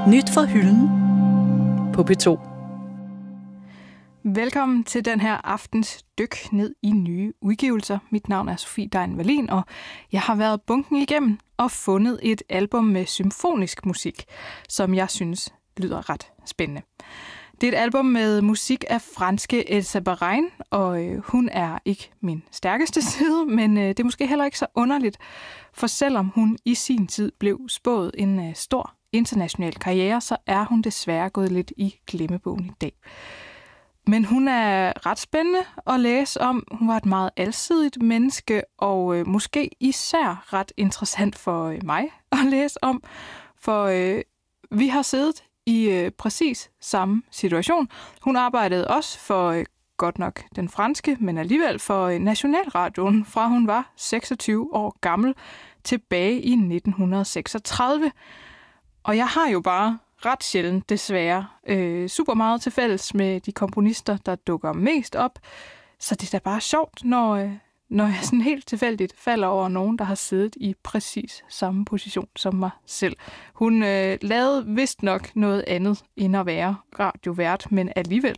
Nyt fra hylden på P2. Velkommen til den her aftens dyk ned i nye udgivelser. Mit navn er Sofie Dein Wallin, og jeg har været bunken igennem og fundet et album med symfonisk musik, som jeg synes lyder ret spændende. Det er et album med musik af franske Elsa Barain, og hun er ikke min stærkeste side, men det er måske heller ikke så underligt, for selvom hun i sin tid blev spået en stor international karriere, så er hun desværre gået lidt i glemmebogen i dag. Men hun er ret spændende at læse om. Hun var et meget alsidigt menneske, og måske især ret interessant for mig at læse om, for vi har siddet i præcis samme situation. Hun arbejdede også for godt nok den franske, men alligevel for Nationalradioen, fra hun var 26 år gammel, tilbage i 1936. Og jeg har jo bare ret sjældent, desværre, super meget til fælles med de komponister, der dukker mest op. Så det er da bare sjovt, når jeg sådan helt tilfældigt falder over nogen, der har siddet i præcis samme position som mig selv. Hun lavede vist nok noget andet end at være radiovært, men alligevel.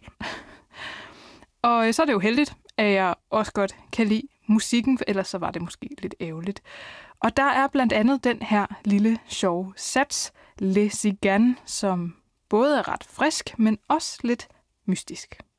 Og så er det jo heldigt, at jeg også godt kan lide musikken, for ellers så var det måske lidt ærgerligt. Og der er blandt andet den her lille sjove sats, Les Ciganes, som både er ret frisk, men også lidt mystisk.